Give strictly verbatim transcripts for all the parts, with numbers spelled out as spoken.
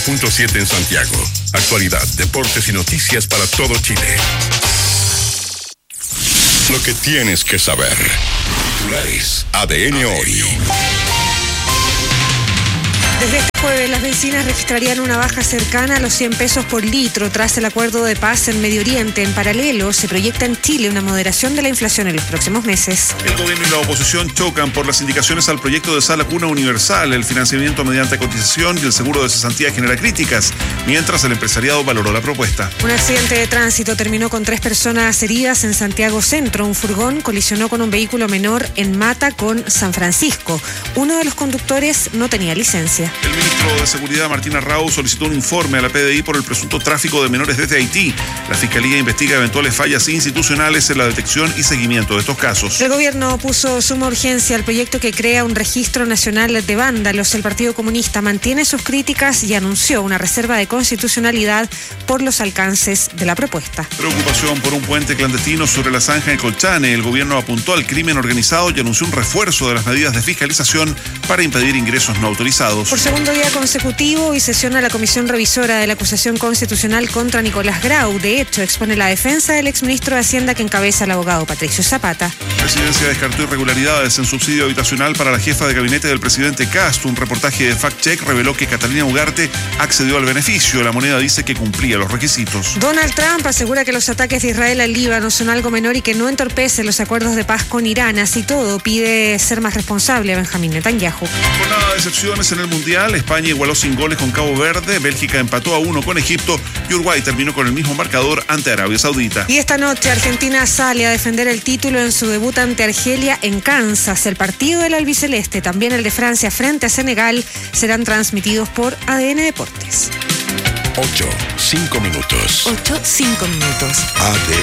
Punto siete en Santiago. Actualidad, deportes y noticias para todo Chile. Lo que tienes que saber. Titulares A D N Hoy. Desde este jueves, las bencinas registrarían una baja cercana a los cien pesos por litro tras el acuerdo de paz en Medio Oriente. En paralelo, se proyecta en Chile una moderación de la inflación en los próximos meses. El gobierno y la oposición chocan por las indicaciones al proyecto de Sala Cuna Universal. El financiamiento mediante cotización y el seguro de cesantía genera críticas, mientras el empresariado valoró la propuesta. Un accidente de tránsito terminó con tres personas heridas en Santiago Centro. Un furgón colisionó con un vehículo menor en Mata con San Francisco. Uno de los conductores no tenía licencia. El ministro de Seguridad, Martín Arrau, solicitó un informe a la P D I por el presunto tráfico de menores desde Haití. La Fiscalía investiga eventuales fallas institucionales en la detección y seguimiento de estos casos. El gobierno puso suma urgencia al proyecto que crea un registro nacional de vándalos. El Partido Comunista mantiene sus críticas y anunció una reserva de constitucionalidad por los alcances de la propuesta. Preocupación por un puente clandestino sobre la zanja de Colchane. El gobierno apuntó al crimen organizado y anunció un refuerzo de las medidas de fiscalización para impedir ingresos no autorizados. Por segundo día consecutivo, hoy sesiona la comisión revisora de la acusación constitucional contra Nicolás Grau. De hecho, expone la defensa del exministro de Hacienda que encabeza el abogado Patricio Zapata. La presidencia descartó irregularidades en subsidio habitacional para la jefa de gabinete del presidente Cast. Un reportaje de Fact Check reveló que Catalina Ugarte accedió al beneficio. La moneda dice que cumplía los requisitos. Donald Trump asegura que los ataques de Israel al Líbano son algo menor y que no entorpecen los acuerdos de paz con Irán. Así todo, pide ser más responsable a Benjamín Netanyahu. Jornada de excepciones en el Mundial. España igualó sin goles con Cabo Verde, Bélgica empató a uno con Egipto y Uruguay terminó con el mismo marcador ante Arabia Saudita. Y esta noche Argentina sale a defender el título en su debut ante Argelia en Kansas. El partido del albiceleste, también el de Francia frente a Senegal, serán transmitidos por A D N Deportes. Ocho, cinco minutos. Ocho, cinco minutos. A D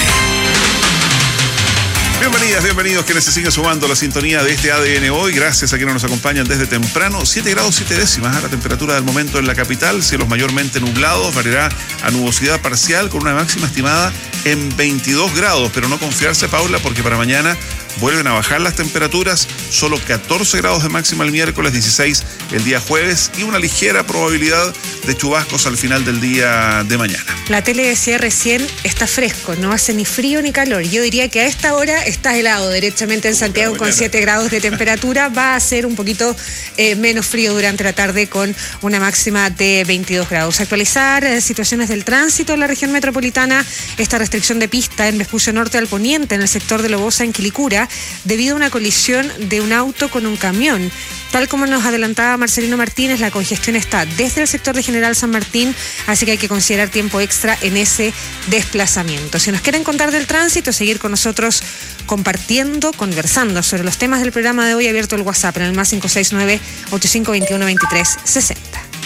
N. Bienvenidas, bienvenidos quienes se siguen sumando a la sintonía de este A D N Hoy. Gracias a quienes nos acompañan desde temprano. siete grados siete décimas a la temperatura del momento en la capital. Cielos mayormente nublados, variará a nubosidad parcial con una máxima estimada en veintidós grados. Pero no confiarse, Paula, porque para mañana vuelven a bajar las temperaturas. Solo catorce grados de máxima el miércoles, dieciséis el día jueves y una ligera probabilidad de chubascos al final del día de mañana. La tele decía recién, está fresco, no hace ni frío ni calor. Yo diría que a esta hora está helado derechamente en Santiago con siete grados de temperatura. Va a ser un poquito eh, menos frío durante la tarde con una máxima de veintidós grados. Actualizar eh, situaciones del tránsito en la región metropolitana. Esta restricción de pista en Vespucio Norte al Poniente, en el sector de Lobosa en Quilicura, debido a una colisión de un auto con un camión. Tal como nos adelantaba Marcelino Martínez, la congestión está desde el sector de General San Martín, así que hay que considerar tiempo extra en ese desplazamiento. Si nos quieren contar del tránsito, seguir con nosotros compartiendo, conversando sobre los temas del programa de hoy, abierto el WhatsApp en el más cinco seis nueve, ocho cinco dos uno, dos tres seis cero.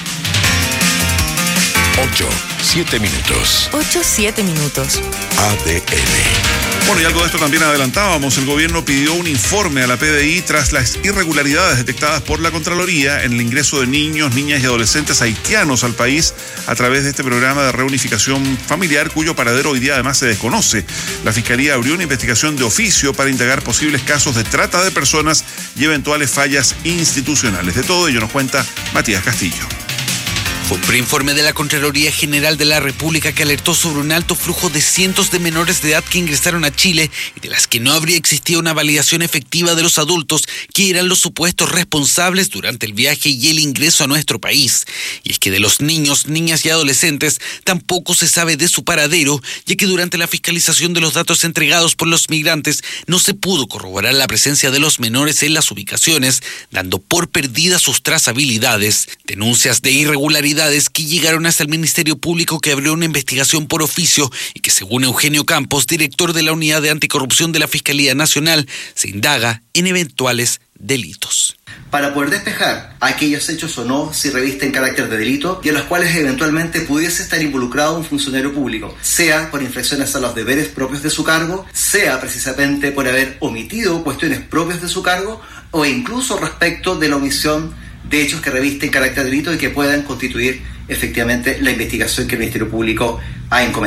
Ocho, siete minutos. Ocho, siete minutos. A D N. Bueno, y algo de esto también adelantábamos. El gobierno pidió un informe a la P D I tras las irregularidades detectadas por la Contraloría en el ingreso de niños, niñas y adolescentes haitianos al país a través de este programa de reunificación familiar, cuyo paradero hoy día además se desconoce. La Fiscalía abrió una investigación de oficio para indagar posibles casos de trata de personas y eventuales fallas institucionales. De todo ello nos cuenta Matías Castillo. Fue un preinforme de la Contraloría General de la República que alertó sobre un alto flujo de cientos de menores de edad que ingresaron a Chile y de las que no habría existido una validación efectiva de los adultos que eran los supuestos responsables durante el viaje y el ingreso a nuestro país. Y es que de los niños, niñas y adolescentes tampoco se sabe de su paradero, ya que durante la fiscalización de los datos entregados por los migrantes no se pudo corroborar la presencia de los menores en las ubicaciones, dando por perdidas sus trazabilidades. Denuncias de irregularidad que llegaron hasta el Ministerio Público, que abrió una investigación por oficio y que, según Eugenio Campos, director de la Unidad de Anticorrupción de la Fiscalía Nacional, se indaga en eventuales delitos. Para poder despejar aquellos hechos o no, si revisten carácter de delito y en los cuales eventualmente pudiese estar involucrado un funcionario público, sea por infracciones a los deberes propios de su cargo, sea precisamente por haber omitido cuestiones propias de su cargo o incluso respecto de la omisión de hechos que revisten carácter de delito y que puedan constituir efectivamente la investigación que el Ministerio Público ha encomendado.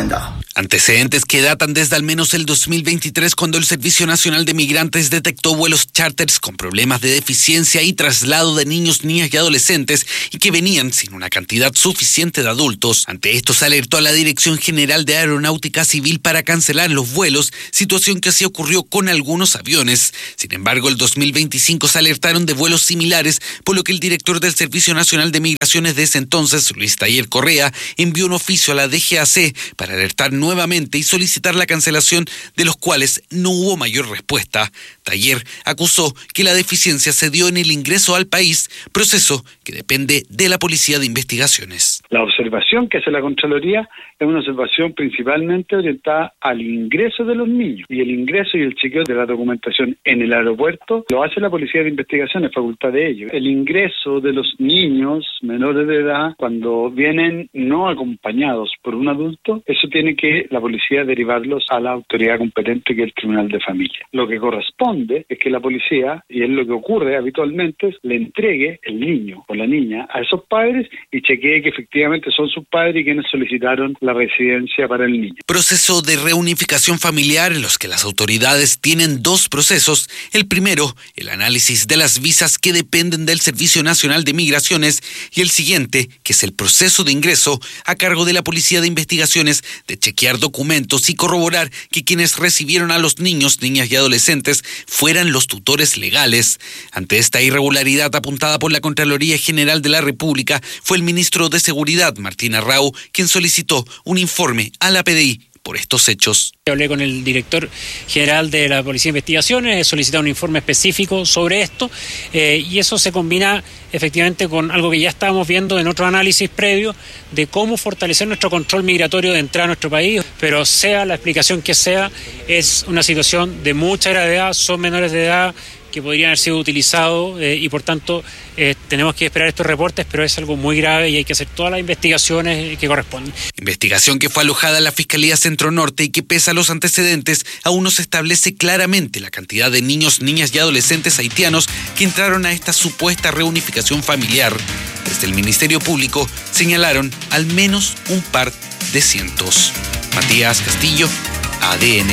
Antecedentes que datan desde al menos el dos mil veintitrés, cuando el Servicio Nacional de Migrantes detectó vuelos charters con problemas de deficiencia y traslado de niños, niñas y adolescentes y que venían sin una cantidad suficiente de adultos. Ante esto se alertó a la Dirección General de Aeronáutica Civil para cancelar los vuelos, situación que así ocurrió con algunos aviones. Sin embargo, el dos mil veinticinco se alertaron de vuelos similares, por lo que el director del Servicio Nacional de Migraciones de ese entonces, Luis Taller Correa, envió un oficio a la D G A C para alertar nuevamente y solicitar la cancelación, de los cuales no hubo mayor respuesta. Taller acusó que la deficiencia se dio en el ingreso al país, proceso que depende de la Policía de Investigaciones. La observación que hace la Contraloría es una observación principalmente orientada al ingreso de los niños, y el ingreso y el chequeo de la documentación en el aeropuerto lo hace la Policía de Investigación, es facultad de ellos. El ingreso de los niños menores de edad, cuando vienen no acompañados por un adulto, eso tiene que la policía derivarlos a la autoridad competente, que es el Tribunal de Familia. Lo que corresponde es que la policía, y es lo que ocurre habitualmente, le entregue el niño o la niña a esos padres y chequee que efectivamente son sus padres y quienes solicitaron la residencia para el niño. Proceso de reunificación familiar en los que las autoridades tienen dos procesos. El primero, el análisis de las visas que dependen del Servicio Nacional de Migraciones, y el siguiente, que es el proceso de ingreso a cargo de la Policía de Investigaciones, de chequear documentos y corroborar que quienes recibieron a los niños, niñas y adolescentes fueran los tutores legales. Ante esta irregularidad apuntada por la Contraloría General de la República, fue el ministro de Seguridad, Martín Arrau, quien solicitó un informe a la P D I por estos hechos. Hablé con el director general de la Policía de Investigaciones, he solicitado un informe específico sobre esto, eh, y eso se combina efectivamente con algo que ya estábamos viendo en otro análisis previo de cómo fortalecer nuestro control migratorio de entrada a nuestro país, pero sea la explicación que sea, es una situación de mucha gravedad, son menores de edad que podrían haber sido utilizados eh, y por tanto eh, tenemos que esperar estos reportes, pero es algo muy grave y hay que hacer todas las investigaciones que corresponden. Investigación que fue alojada en la Fiscalía Centro Norte y que, pese a los antecedentes, aún no se establece claramente la cantidad de niños, niñas y adolescentes haitianos que entraron a esta supuesta reunificación familiar. Desde el Ministerio Público señalaron al menos un par de cientos. Matías Castillo, A D N.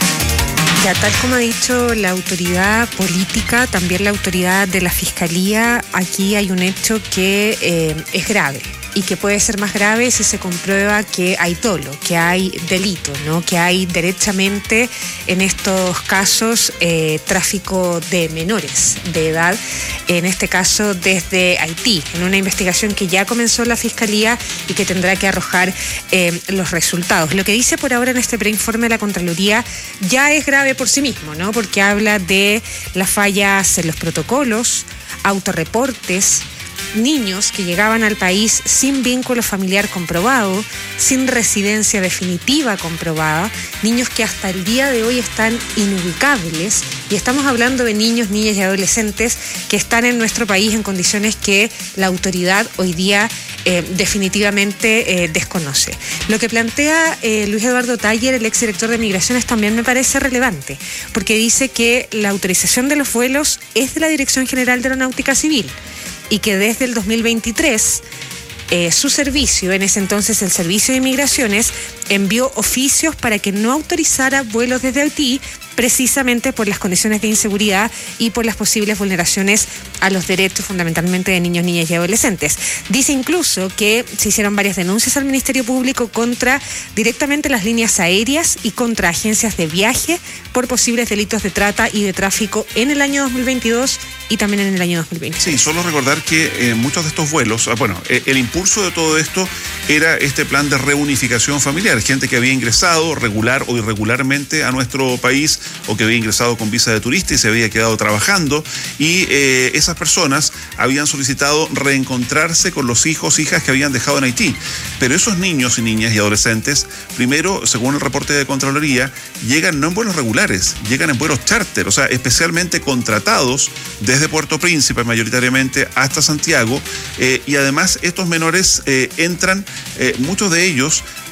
Ya, tal como ha dicho la autoridad política, también la autoridad de la Fiscalía, aquí hay un hecho que eh, es grave y que puede ser más grave si se comprueba que hay dolo, que hay delito, ¿no? Que hay derechamente en estos casos eh, tráfico de menores de edad, en este caso desde Haití, en una investigación que ya comenzó la Fiscalía y que tendrá que arrojar eh, los resultados. Lo que dice por ahora en este preinforme de la Contraloría ya es grave por sí mismo, ¿no? Porque habla de las fallas en los protocolos, autorreportes, niños que llegaban al país sin vínculo familiar comprobado, sin residencia definitiva comprobada, niños que hasta el día de hoy están inubicables, y estamos hablando de niños, niñas y adolescentes que están en nuestro país en condiciones que la autoridad hoy día eh, definitivamente eh, desconoce. Lo que plantea eh, Luis Eduardo Taller, el exdirector de Migraciones, también me parece relevante, porque dice que la autorización de los vuelos es de la Dirección General de Aeronáutica Civil, y que desde el dos mil veintitrés eh, su servicio, en ese entonces el Servicio de Migraciones, envió oficios para que no autorizara vuelos desde Haití, precisamente por las condiciones de inseguridad y por las posibles vulneraciones a los derechos fundamentalmente de niños, niñas y adolescentes. Dice incluso que se hicieron varias denuncias al Ministerio Público contra directamente las líneas aéreas y contra agencias de viaje por posibles delitos de trata y de tráfico en el año dos mil veintidós y también en el año dos mil veinte. Sí, solo recordar que eh, muchos de estos vuelos, bueno, eh, el impulso de todo esto era este plan de reunificación familiar, gente que había ingresado regular o irregularmente a nuestro país, o que había ingresado con visa de turista y se había quedado trabajando, y eh, esas personas habían solicitado reencontrarse con los hijos, hijas que habían dejado en Haití. Pero esos niños y niñas y adolescentes, primero, según el reporte de Contraloría, llegan no en vuelos regulares, llegan en vuelos charter, o sea, especialmente contratados desde Puerto Príncipe, mayoritariamente, hasta Santiago, eh, y además estos menores eh, entran, eh, muchos de ellos,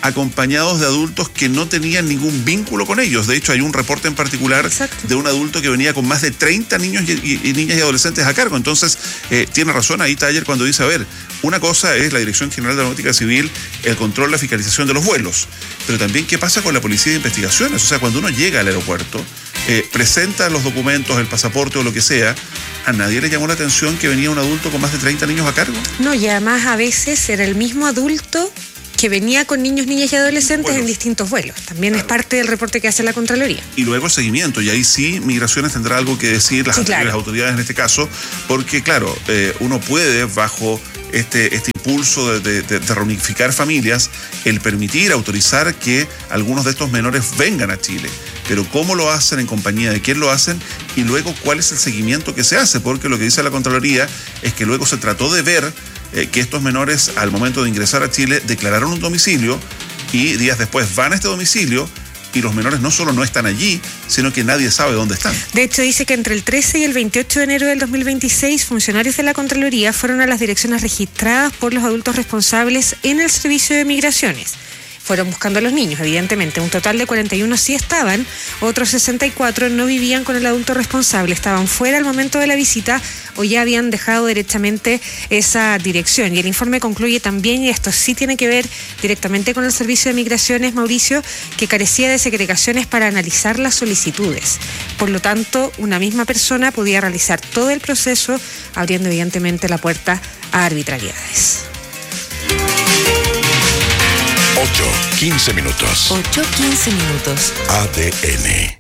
acompañados de adultos que no tenían ningún vínculo con ellos. De hecho, hay un reporte en particular Exacto. de un adulto que venía con más de treinta niños y, y, y niñas y adolescentes a cargo. Entonces, eh, tiene razón ahí Taller cuando dice, a ver, una cosa es la Dirección General de Aeronáutica Civil, el control, la fiscalización de los vuelos, pero también qué pasa con la Policía de Investigaciones. O sea, cuando uno llega al aeropuerto, eh, presenta los documentos, el pasaporte o lo que sea, ¿a nadie le llamó la atención que venía un adulto con más de treinta niños a cargo? No, y además a veces era el mismo adulto que venía con niños, niñas y adolescentes bueno, en distintos vuelos. También claro. es parte del reporte que hace la Contraloría. Y luego el seguimiento, y ahí sí Migraciones tendrá algo que decir, las, sí, claro. las autoridades en este caso, porque claro, eh, uno puede bajo este, este impulso de, de, de reunificar familias, el permitir, autorizar que algunos de estos menores vengan a Chile. Pero cómo lo hacen, en compañía de quién lo hacen, y luego cuál es el seguimiento que se hace, porque lo que dice la Contraloría es que luego se trató de ver eh, que estos menores al momento de ingresar a Chile declararon un domicilio y días después van a este domicilio y los menores no solo no están allí, sino que nadie sabe dónde están. De hecho, dice que entre el trece y el veintiocho de enero del dos mil veintiséis, funcionarios de la Contraloría fueron a las direcciones registradas por los adultos responsables en el Servicio de Migraciones. Fueron buscando a los niños, evidentemente. Un total de cuarenta y uno sí estaban, otros sesenta y cuatro no vivían con el adulto responsable, estaban fuera al momento de la visita o ya habían dejado derechamente esa dirección. Y el informe concluye también, y esto sí tiene que ver directamente con el Servicio de Migraciones, Mauricio, que carecía de segregaciones para analizar las solicitudes. Por lo tanto, una misma persona podía realizar todo el proceso, abriendo evidentemente la puerta a arbitrariedades. ocho, quince minutos. ocho, quince minutos. A D N.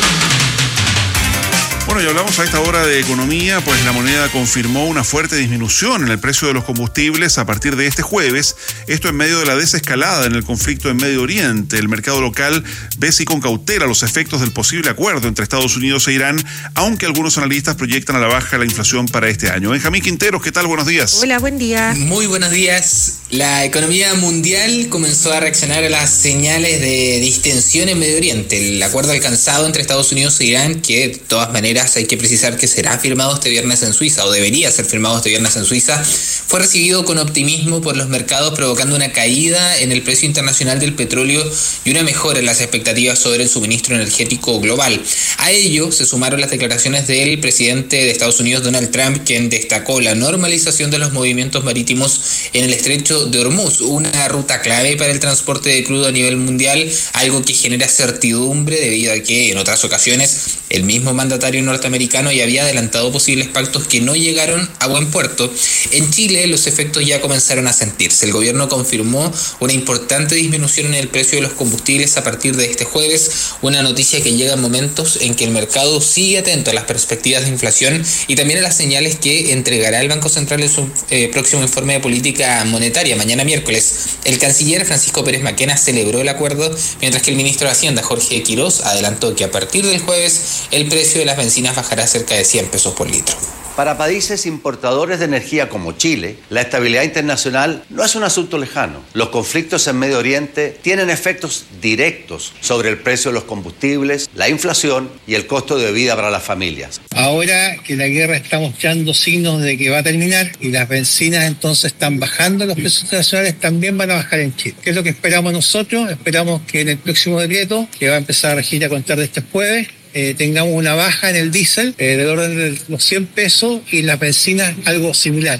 Bueno, y hablamos a esta hora de economía, pues la moneda confirmó una fuerte disminución en el precio de los combustibles a partir de este jueves. Esto en medio de la desescalada en el conflicto en Medio Oriente. El mercado local ve sí con cautela los efectos del posible acuerdo entre Estados Unidos e Irán, aunque algunos analistas proyectan a la baja la inflación para este año. Benjamín Quinteros, ¿qué tal? Buenos días. Hola, buen día. Muy buenos días. La economía mundial comenzó a reaccionar a las señales de distensión en Medio Oriente. El acuerdo alcanzado entre Estados Unidos e Irán, que de todas maneras hay que precisar que será firmado este viernes en Suiza, o debería ser firmado este viernes en Suiza, fue recibido con optimismo por los mercados, provocando una caída en el precio internacional del petróleo y una mejora en las expectativas sobre el suministro energético global. A ello se sumaron las declaraciones del presidente de Estados Unidos, Donald Trump, quien destacó la normalización de los movimientos marítimos en el estrecho de Hormuz, una ruta clave para el transporte de crudo a nivel mundial, algo que genera certidumbre debido a que en otras ocasiones el mismo mandatario norteamericano ya había adelantado posibles pactos que no llegaron a buen puerto. En Chile los efectos ya comenzaron a sentirse. El gobierno confirmó una importante disminución en el precio de los combustibles a partir de este jueves, una noticia que llega en momentos en que el mercado sigue atento a las perspectivas de inflación y también a las señales que entregará el Banco Central en su eh, próximo informe de política monetaria mañana miércoles. El canciller Francisco Pérez Maquena celebró el acuerdo, mientras que el ministro de Hacienda Jorge Quirós adelantó que a partir del jueves el precio de las bencinas bajará cerca de cien pesos por litro. Para países importadores de energía como Chile, la estabilidad internacional no es un asunto lejano. Los conflictos en Medio Oriente tienen efectos directos sobre el precio de los combustibles, la inflación y el costo de vida para las familias. Ahora que la guerra está mostrando signos de que va a terminar y las bencinas entonces están bajando, los precios internacionales también van a bajar en Chile. ¿Qué es lo que esperamos nosotros? Esperamos que en el próximo decreto, que va a empezar a regir a contar de este jueves, Eh, tengamos una baja en el diésel eh, del orden de los cien pesos y en las bencinas algo similar.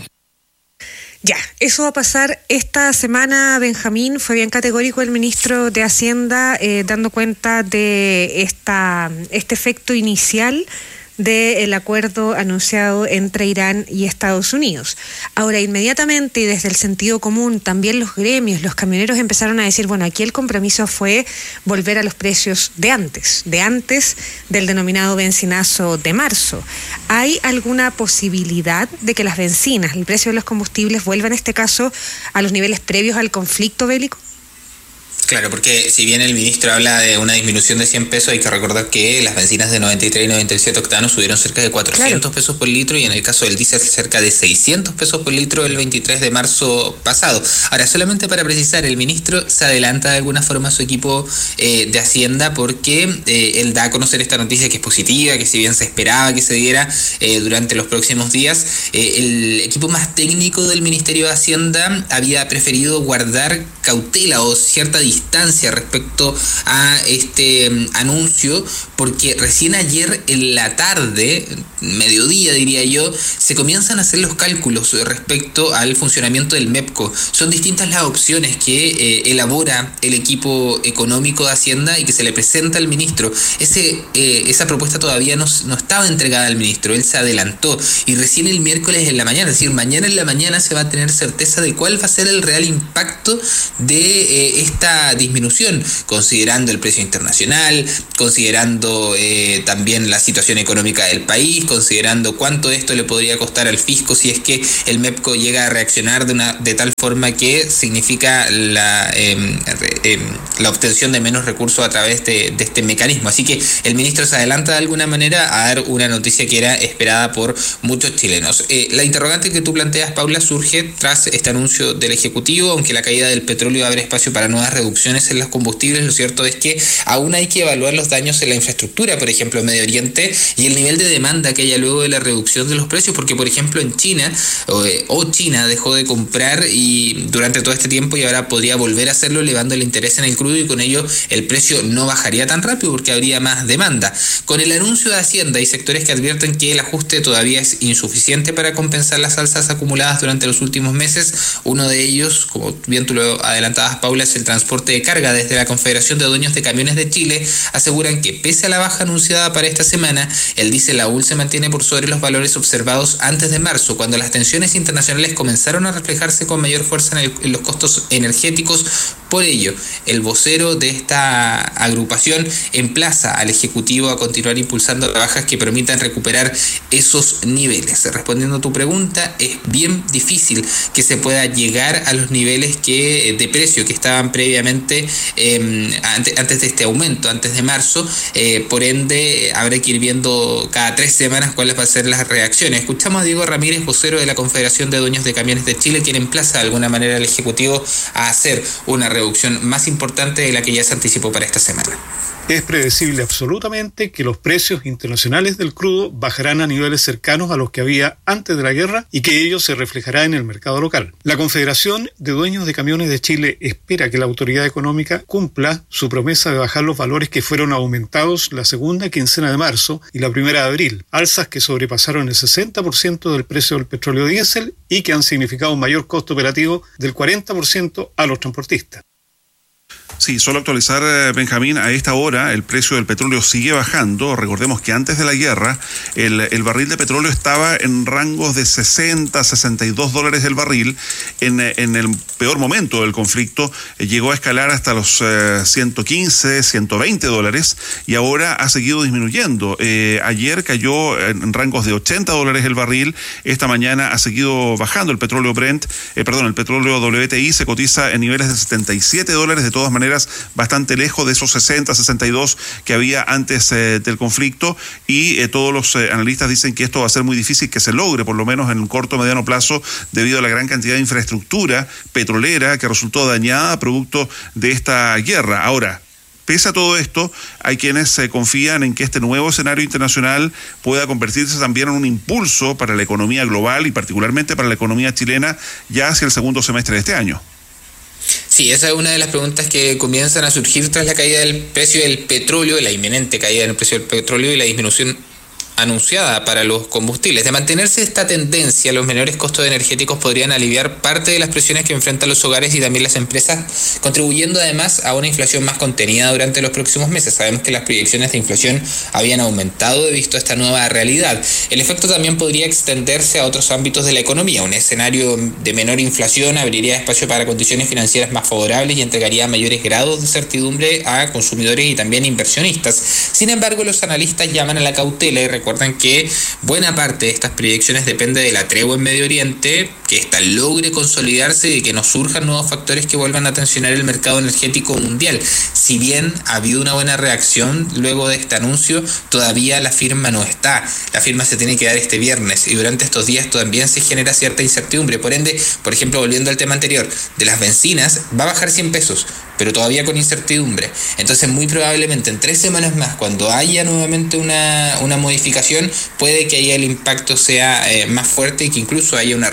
Ya, eso va a pasar esta semana, Benjamín. Fue bien categórico el ministro de Hacienda eh, dando cuenta de esta este efecto inicial del acuerdo anunciado entre Irán y Estados Unidos. Ahora, inmediatamente y desde el sentido común, también los gremios, los camioneros empezaron a decir, bueno, aquí el compromiso fue volver a los precios de antes, de antes del denominado bencinazo de marzo. ¿Hay alguna posibilidad de que las bencinas, el precio de los combustibles, vuelvan en este caso a los niveles previos al conflicto bélico? Claro, porque si bien el ministro habla de una disminución de cien pesos, hay que recordar que las bencinas de noventa y tres y noventa y siete octanos subieron cerca de cuatrocientos claro. pesos por litro, y en el caso del diésel cerca de seiscientos pesos por litro el veintitrés de marzo pasado. Ahora, solamente para precisar, el ministro se adelanta de alguna forma a su equipo eh, de Hacienda, porque eh, él da a conocer esta noticia que es positiva, que si bien se esperaba que se diera eh, durante los próximos días, eh, el equipo más técnico del Ministerio de Hacienda había preferido guardar cautela o cierta distancia respecto a este um, anuncio, porque recién ayer en la tarde, mediodía diría yo, se comienzan a hacer los cálculos respecto al funcionamiento del MEPCO. Son distintas las opciones que eh, elabora el equipo económico de Hacienda y que se le presenta al ministro. Ese, eh, esa propuesta todavía no, no estaba entregada al ministro, él se adelantó y recién el miércoles en la mañana, es decir, mañana en la mañana se va a tener certeza de cuál va a ser el real impacto de eh, esta disminución, considerando el precio internacional, considerando eh, también la situación económica del país, considerando cuánto esto le podría costar al fisco si es que el MEPCO llega a reaccionar de una de tal forma que significa la, eh, eh, la obtención de menos recursos a través de, de este mecanismo. Así que el ministro se adelanta de alguna manera a dar una noticia que era esperada por muchos chilenos. Eh, la interrogante que tú planteas, Paula, surge tras este anuncio del Ejecutivo. Aunque la caída del petróleo abre espacio para nuevas reducciones en los combustibles, lo cierto es que aún hay que evaluar los daños en la infraestructura, por ejemplo en Medio Oriente, y el nivel de demanda que haya luego de la reducción de los precios, porque por ejemplo en China o, o China dejó de comprar y durante todo este tiempo y ahora podría volver a hacerlo elevando el interés en el crudo y con ello el precio no bajaría tan rápido porque habría más demanda. Con el anuncio de Hacienda hay sectores que advierten que el ajuste todavía es insuficiente para compensar las alzas acumuladas durante los últimos meses. Uno de ellos, como bien tú lo adelantabas, Paula, es el transporte de carga. Desde la Confederación de Dueños de Camiones de Chile aseguran que pese a la baja anunciada para esta semana, el diésel aún se mantiene por sobre los valores observados antes de marzo, cuando las tensiones internacionales comenzaron a reflejarse con mayor fuerza en, el, en los costos energéticos. Por ello, el vocero de esta agrupación emplaza al Ejecutivo a continuar impulsando bajas que permitan recuperar esos niveles. Respondiendo a tu pregunta, es bien difícil que se pueda llegar a los niveles que de precio que estaban previamente eh, antes, antes de este aumento, antes de marzo. Eh, por ende, habrá que ir viendo cada tres semanas cuáles van a ser las reacciones. Escuchamos a Diego Ramírez, vocero de la Confederación de Dueños de Camiones de Chile, quien emplaza de alguna manera al Ejecutivo a hacer una reducción más importante de la que ya se anticipó para esta semana. Es predecible absolutamente que los precios internacionales del crudo bajarán a niveles cercanos a los que había antes de la guerra y que ello se reflejará en el mercado local. La Confederación de Dueños de Camiones de Chile espera que la autoridad económica cumpla su promesa de bajar los valores que fueron aumentados la segunda quincena de marzo y la primera de abril, alzas que sobrepasaron el sesenta por ciento del precio del petróleo diésel y que han significado un mayor costo operativo del cuarenta por ciento a los transportistas. Sí, solo actualizar, Benjamín, a esta hora el precio del petróleo sigue bajando. Recordemos que antes de la guerra el, el barril de petróleo estaba en rangos de sesenta, sesenta y dos dólares el barril. En, en el peor momento del conflicto eh, llegó a escalar hasta los eh, ciento quince, ciento veinte dólares y ahora ha seguido disminuyendo. Eh, ayer cayó en rangos de ochenta dólares el barril. Esta mañana ha seguido bajando el petróleo Brent, eh, perdón, el petróleo W T I se cotiza en niveles de setenta y siete dólares, de todas maneras bastante lejos de esos sesenta, sesenta y dos que había antes eh, del conflicto y eh, todos los eh, analistas dicen que esto va a ser muy difícil que se logre, por lo menos en un corto o mediano plazo, debido a la gran cantidad de infraestructura petrolera que resultó dañada producto de esta guerra. Ahora, pese a todo esto, hay quienes se confían en que este nuevo escenario internacional pueda convertirse también en un impulso para la economía global y particularmente para la economía chilena ya hacia el segundo semestre de este año. Sí, esa es una de las preguntas que comienzan a surgir tras la caída del precio del petróleo, la inminente caída del precio del petróleo y la disminución anunciada para los combustibles. De mantenerse esta tendencia, los menores costos energéticos podrían aliviar parte de las presiones que enfrentan los hogares y también las empresas, contribuyendo además a una inflación más contenida durante los próximos meses. Sabemos que las proyecciones de inflación habían aumentado debido a esta nueva realidad. El efecto también podría extenderse a otros ámbitos de la economía. Un escenario de menor inflación abriría espacio para condiciones financieras más favorables y entregaría mayores grados de certidumbre a consumidores y también inversionistas. Sin embargo, los analistas llaman a la cautela y recuerdan que buena parte de estas proyecciones depende de la tregua en Medio Oriente, que ésta logre consolidarse y que no surjan nuevos factores que vuelvan a tensionar el mercado energético mundial. Si bien ha habido una buena reacción luego de este anuncio, todavía la firma no está. La firma se tiene que dar este viernes y durante estos días también se genera cierta incertidumbre. Por ende, por ejemplo, volviendo al tema anterior, de las bencinas va a bajar cien pesos, pero todavía con incertidumbre. Entonces, muy probablemente en tres semanas más, cuando haya nuevamente una, una modificación, puede que ahí el impacto sea eh, más fuerte y que incluso haya una reducción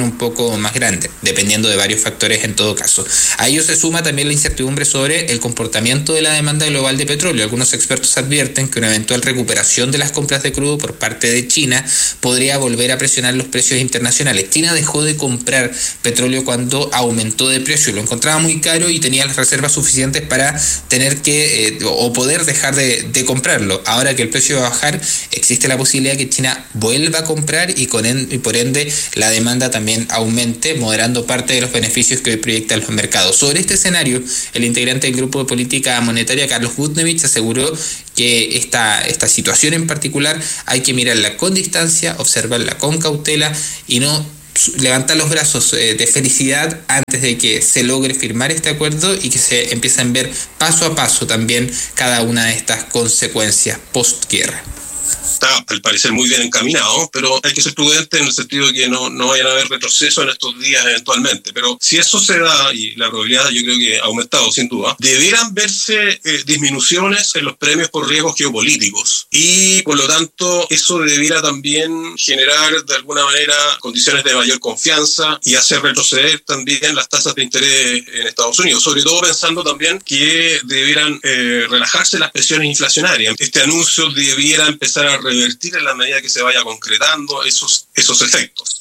un poco más grande, dependiendo de varios factores en todo caso. A ello se suma también la incertidumbre sobre el comportamiento de la demanda global de petróleo. Algunos expertos advierten que una eventual recuperación de las compras de crudo por parte de China podría volver a presionar los precios internacionales. China dejó de comprar petróleo cuando aumentó de precio, lo encontraba muy caro y tenía las reservas suficientes para tener que eh, o poder dejar de, de comprarlo. Ahora que el precio va a bajar, existe la posibilidad que China vuelva a comprar y, con en, y por ende la demanda también aumente, moderando parte de los beneficios que hoy proyectan los mercados. Sobre este escenario, el integrante del Grupo de Política Monetaria, Carlos Gutnevich, aseguró que esta, esta situación en particular hay que mirarla con distancia, observarla con cautela y no levantar los brazos eh, de felicidad antes de que se logre firmar este acuerdo y que se empiecen a ver paso a paso también cada una de estas consecuencias post-guerra. Está al parecer muy bien encaminado, pero hay que ser prudente en el sentido de que no, no vayan a haber retroceso en estos días eventualmente. Pero si eso se da, y la probabilidad yo creo que ha aumentado sin duda, deberán verse eh, disminuciones en los premios por riesgos geopolíticos y por lo tanto eso debiera también generar de alguna manera condiciones de mayor confianza y hacer retroceder también las tasas de interés en Estados Unidos, sobre todo pensando también que debieran eh, relajarse las presiones inflacionarias. Este anuncio debiera empezar a revertir en la medida que se vaya concretando esos, esos efectos.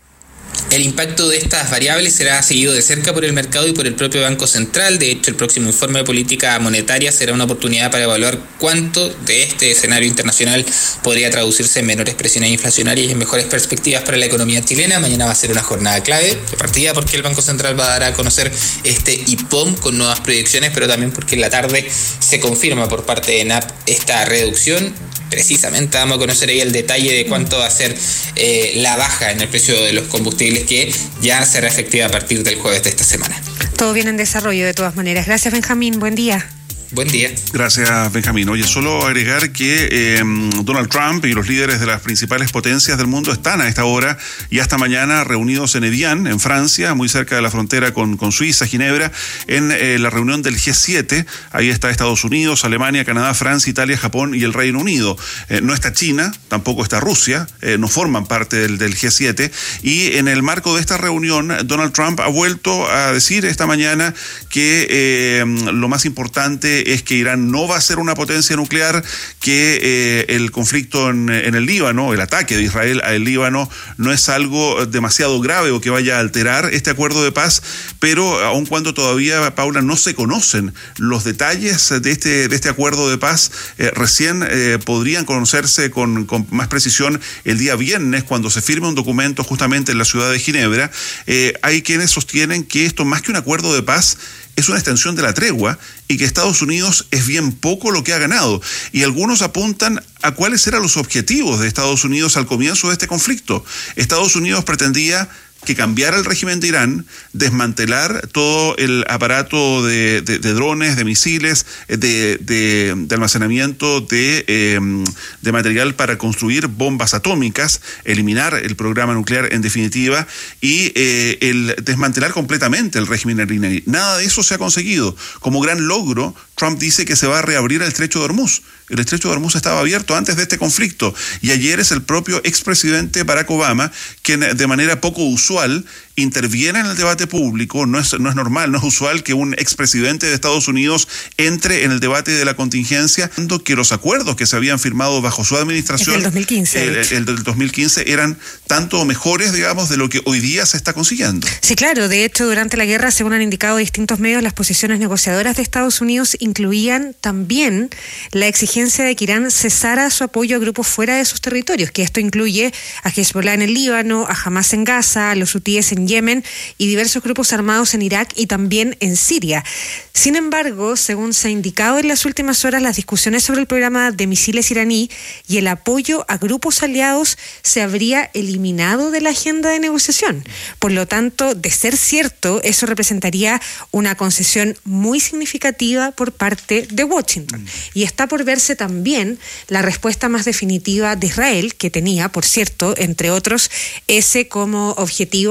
El impacto de estas variables será seguido de cerca por el mercado y por el propio Banco Central. De hecho, el próximo informe de política monetaria será una oportunidad para evaluar cuánto de este escenario internacional podría traducirse en menores presiones inflacionarias y en mejores perspectivas para la economía chilena. Mañana va a ser una jornada clave de partida porque el Banco Central va a dar a conocer este I P O M con nuevas proyecciones, pero también porque en la tarde se confirma por parte de N A P esta reducción. Precisamente vamos a conocer ahí el detalle de cuánto va a ser eh, la baja en el precio de los combustibles que ya será efectiva a partir del jueves de esta semana. Todo bien en desarrollo de todas maneras. Gracias, Benjamín. Buen día. Buen día. Gracias, Benjamín. Oye, solo agregar que eh, Donald Trump y los líderes de las principales potencias del mundo están a esta hora y hasta mañana reunidos en Evian, en Francia, muy cerca de la frontera con, con Suiza, Ginebra, en eh, la reunión del G siete. Ahí está Estados Unidos, Alemania, Canadá, Francia, Italia, Japón y el Reino Unido. Eh, no está China, tampoco está Rusia, eh, no forman parte del, del G siete. Y en el marco de esta reunión, Donald Trump ha vuelto a decir esta mañana que eh, lo más importante es que Irán no va a ser una potencia nuclear, que eh, el conflicto en, en el Líbano, el ataque de Israel al Líbano, no es algo demasiado grave o que vaya a alterar este acuerdo de paz, pero aun cuando todavía, Paula, no se conocen los detalles de este, de este acuerdo de paz, eh, recién eh, podrían conocerse con, con más precisión el día viernes, cuando se firme un documento justamente en la ciudad de Ginebra. Eh, hay quienes sostienen que esto, más que un acuerdo de paz, es una extensión de la tregua y que Estados Unidos es bien poco lo que ha ganado. Y algunos apuntan a cuáles eran los objetivos de Estados Unidos al comienzo de este conflicto. Estados Unidos pretendía que cambiara el régimen de Irán, desmantelar todo el aparato de, de, de drones, de misiles, de, de, de almacenamiento de, eh, de material para construir bombas atómicas, eliminar el programa nuclear en definitiva y eh, el desmantelar completamente el régimen iraní. Nada de eso se ha conseguido. Como gran logro, Trump dice que se va a reabrir el estrecho de Hormuz. El estrecho de Hormuz estaba abierto antes de este conflicto y ayer es el propio expresidente Barack Obama quien de manera poco usual interviene en el debate público. No es, no es normal, no es usual que un expresidente de Estados Unidos entre en el debate de la contingencia, que los acuerdos que se habían firmado bajo su administración, el dos mil quince, el, el del dos mil quince, eran tanto mejores, digamos, de lo que hoy día se está consiguiendo. Sí, claro. De hecho, durante la guerra, según han indicado distintos medios, las posiciones negociadoras de Estados Unidos incluían también la exigencia de que Irán cesara su apoyo a grupos fuera de sus territorios, que esto incluye a Hezbollah en el Líbano, a Hamas en Gaza, a los hutíes en Yemen y diversos grupos armados en Irak y también en Siria. Sin embargo, según se ha indicado en las últimas horas, las discusiones sobre el programa de misiles iraní y el apoyo a grupos aliados se habría eliminado de la agenda de negociación. Por lo tanto, de ser cierto, eso representaría una concesión muy significativa por parte de Washington. Y está por verse también la respuesta más definitiva de Israel, que tenía, por cierto, entre otros, ese como objetivo sumado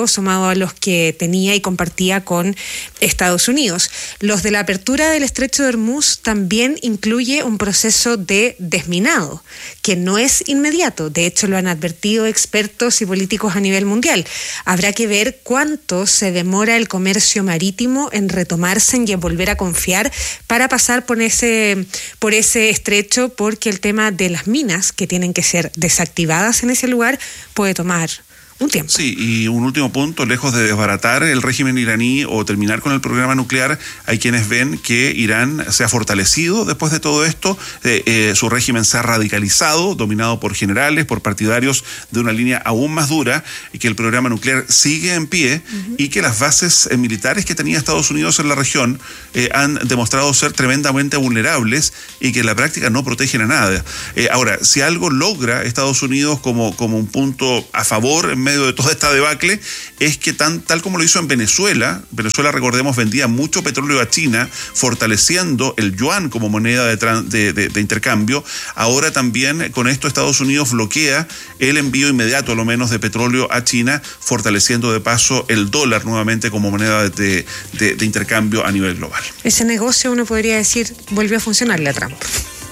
sumado a los que tenía y compartía con Estados Unidos. Los de la apertura del Estrecho de Hormuz también incluye un proceso de desminado, que no es inmediato. De hecho, lo han advertido expertos y políticos a nivel mundial. Habrá que ver cuánto se demora el comercio marítimo en retomarse y en volver a confiar para pasar por ese, por ese estrecho, porque el tema de las minas que tienen que ser desactivadas en ese lugar puede tomar un tiempo. Sí, y un último punto, lejos de desbaratar el régimen iraní o terminar con el programa nuclear, hay quienes ven que Irán se ha fortalecido después de todo esto, eh, eh, su régimen se ha radicalizado, dominado por generales, por partidarios de una línea aún más dura, y que el programa nuclear sigue en pie, uh-huh. y que las bases eh, militares que tenía Estados Unidos en la región eh, han demostrado ser tremendamente vulnerables y que en la práctica no protegen a nada. Eh, ahora, si algo logra Estados Unidos como, como un punto a favor en medio de toda esta debacle, es que tan, tal como lo hizo en Venezuela, Venezuela, recordemos, vendía mucho petróleo a China, fortaleciendo el yuan como moneda de, de, de, de intercambio. Ahora también con esto Estados Unidos bloquea el envío inmediato, a lo menos, de petróleo a China, fortaleciendo de paso el dólar nuevamente como moneda de, de, de intercambio a nivel global. Ese negocio, uno podría decir, volvió a funcionarle a Trump.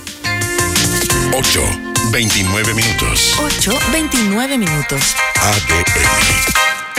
ocho, veintinueve minutos. ocho, veintinueve minutos. A D N.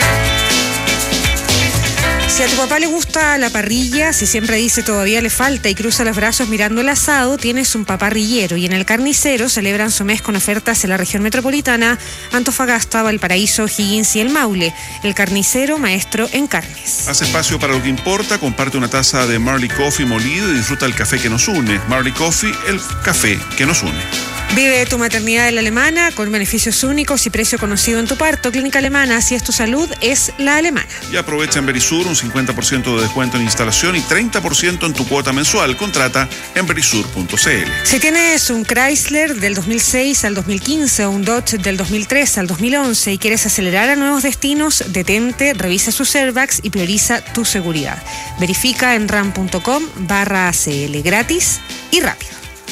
Si a tu papá le gusta la parrilla, si siempre dice todavía le falta y cruza los brazos mirando el asado, tienes un paparrillero. Y en el Carnicero celebran su mes con ofertas en la región metropolitana, Antofagasta, Valparaíso, Higgins y el Maule. El Carnicero, maestro en carnes. Haz espacio para lo que importa, comparte una taza de Marley Coffee molido y disfruta el café que nos une. Marley Coffee, el café que nos une. Vive tu maternidad en la Alemana con beneficios únicos y precio conocido en tu parto. Clínica Alemana, si es tu salud, es la Alemana. Y aprovecha en Verisur un cincuenta por ciento de descuento en instalación y treinta por ciento en tu cuota mensual. Contrata en verisur punto c l. Si tienes un Chrysler del dos mil seis al dos mil quince o un Dodge del dos mil tres al dos mil once y quieres acelerar a nuevos destinos, detente, revisa sus airbags y prioriza tu seguridad. Verifica en ram punto com barra a c l, gratis y rápido.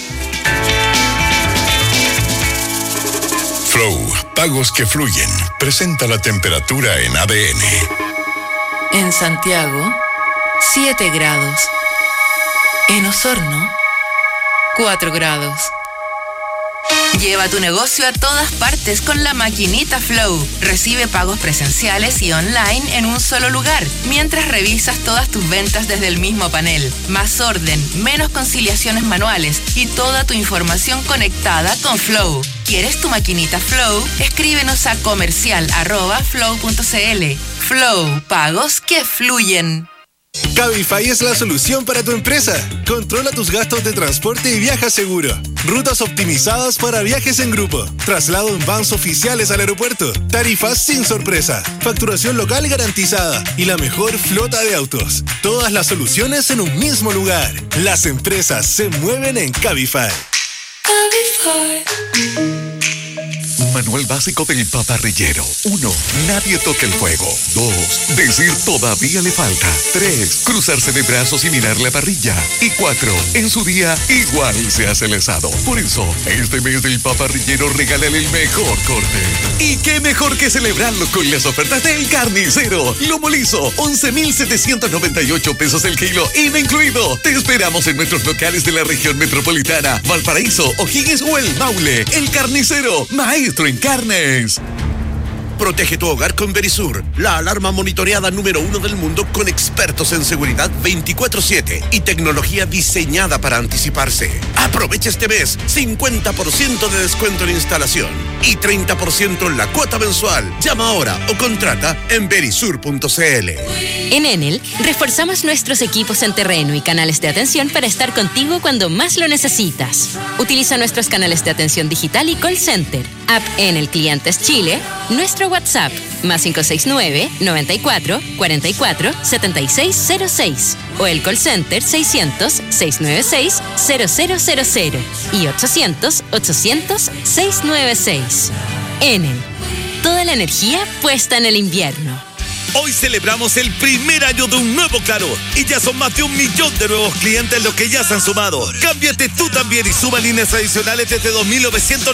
Flow, pagos que fluyen. Presenta la temperatura en A D N. En Santiago, siete grados. En Osorno, cuatro grados. Lleva tu negocio a todas partes con la maquinita Flow. Recibe pagos presenciales y online en un solo lugar, mientras revisas todas tus ventas desde el mismo panel. Más orden, menos conciliaciones manuales y toda tu información conectada con Flow. ¿Quieres tu maquinita Flow? Escríbenos a comercial arroba flow punto c l. Flow, pagos que fluyen. Cabify es la solución para tu empresa. Controla tus gastos de transporte y viaja seguro. Rutas optimizadas para viajes en grupo. Traslado en vans oficiales al aeropuerto. Tarifas sin sorpresa. Facturación local garantizada. Y la mejor flota de autos. Todas las soluciones en un mismo lugar. Las empresas se mueven en Cabify. Cabify. Manual básico del paparrillero. Uno, nadie toque el fuego. Dos, decir todavía le falta. Tres, cruzarse de brazos y mirar la parrilla. Y cuatro, en su día igual se hace el asado. Por eso, este mes del paparrillero regálale el mejor corte. Y qué mejor que celebrarlo con las ofertas del Carnicero. Lomo liso, once mil setecientos noventa y ocho pesos el kilo, I V A incluido. Te esperamos en nuestros locales de la región metropolitana, Valparaíso, O'Higgins o el Maule. El Carnicero, maestro en carnes. Protege tu hogar con Verisur, la alarma monitoreada número uno del mundo con expertos en seguridad veinticuatro siete y tecnología diseñada para anticiparse. Aprovecha este mes cincuenta por ciento de descuento en instalación y treinta por ciento en la cuota mensual. Llama ahora o contrata en verisur punto c l. En Enel, reforzamos nuestros equipos en terreno y canales de atención para estar contigo cuando más lo necesitas. Utiliza nuestros canales de atención digital y call center, app Enel Clientes Chile, nuestro WhatsApp, más cinco seis nueve, noventa y cuatro, cuarenta y cuatro, setenta y seis cero seis o el call center seiscientos, seiscientos noventa y seis, cero cero cero cero y ochocientos, ochocientos, seiscientos noventa y seis. Enel, toda la energía puesta en el invierno. Hoy celebramos el primer año de un nuevo Claro y ya son más de un millón de nuevos clientes los que ya se han sumado. Cámbiate tú también y suma líneas adicionales desde dos mil novecientos